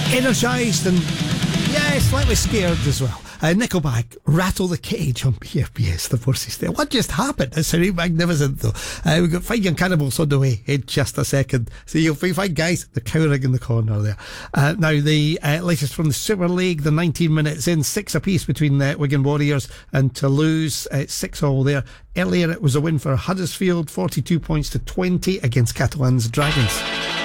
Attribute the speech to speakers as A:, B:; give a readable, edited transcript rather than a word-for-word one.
A: Energised and, yeah, slightly scared as well. Nickelback, Rattle the Cage on PFBS, the Forces there. What just happened? It's really magnificent though. We've got Fine Young Cannibals on the way in just a second. So you'll find guys, they're cowering in the corner there. Now the latest from the Super League, the 19 minutes in, 6 apiece between Wigan Warriors and Toulouse, 6-all there. Earlier it was a win for Huddersfield, 42 points to 20 against Catalan's Dragons.